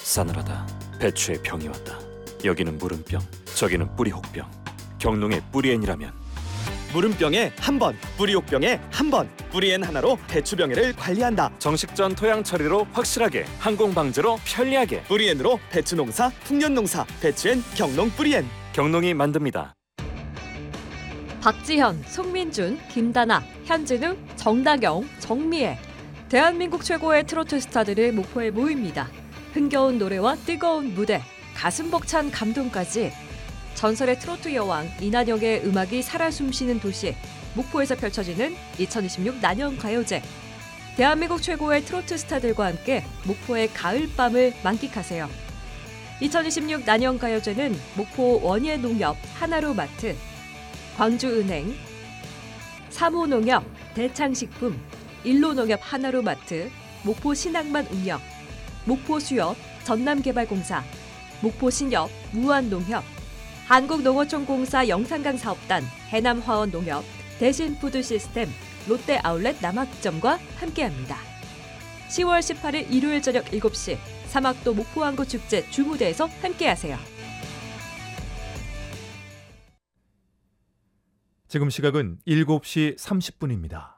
싸늘하다. 배추에 병이 왔다. 여기는 무름병, 저기는 뿌리혹병. 경농의 뿌리엔이라면 무름병에 한 번, 뿌리옥병에 한 번. 뿌리엔 하나로 배추병해를 관리한다. 정식전 토양 처리로 확실하게, 항공 방제로 편리하게 뿌리엔으로 배추 농사, 풍년 농사, 배추엔 경농 뿌리엔. 경농이 만듭니다. 박지현, 송민준, 김다나, 현진우, 정다경, 정미애. 대한민국 최고의 트로트 스타들을 목포에 모입니다. 흥겨운 노래와 뜨거운 무대, 가슴 벅찬 감동까지 전설의 트로트 여왕 이난영의 음악이 살아 숨쉬는 도시 목포에서 펼쳐지는 2026 난영가요제. 대한민국 최고의 트로트 스타들과 함께 목포의 가을밤을 만끽하세요. 2026 난영가요제는 목포 원예농협 하나로마트, 광주은행, 사모농협, 대창식품, 일로농협 하나로마트, 목포신항만 운영, 목포수협, 전남개발공사, 목포신협, 무한농협, 한국농어촌공사 영산강사업단, 해남화원농협, 대신푸드시스템, 롯데아울렛 남학점과 함께합니다. 10월 18일 일요일 저녁 7시 사막도 목포항구축제 주무대에서 함께하세요. 지금 시각은 7시 30분입니다.